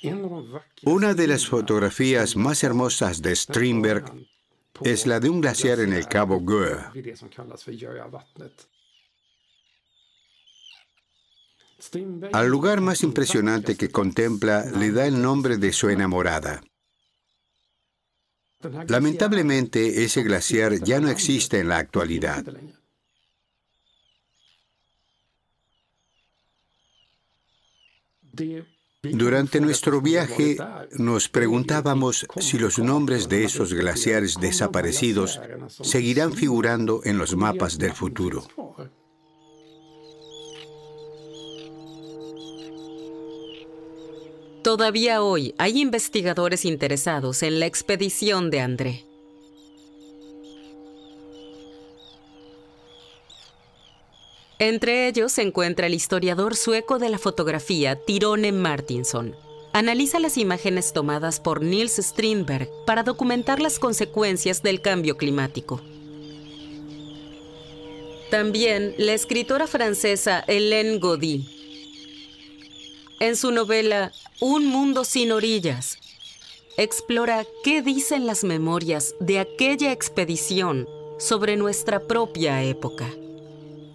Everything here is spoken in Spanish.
Una de las fotografías más hermosas de Strindberg es la de un glaciar en el Cabo Göa. Al lugar más impresionante que contempla le da el nombre de su enamorada. Lamentablemente, ese glaciar ya no existe en la actualidad. Durante nuestro viaje nos preguntábamos si los nombres de esos glaciares desaparecidos seguirán figurando en los mapas del futuro. Todavía hoy hay investigadores interesados en la expedición de André. Entre ellos se encuentra el historiador sueco de la fotografía, Tyrone Martinson. Analiza las imágenes tomadas por Niels Strindberg para documentar las consecuencias del cambio climático. También la escritora francesa Hélène Gaudy. En su novela Un mundo sin orillas, explora qué dicen las memorias de aquella expedición sobre nuestra propia época.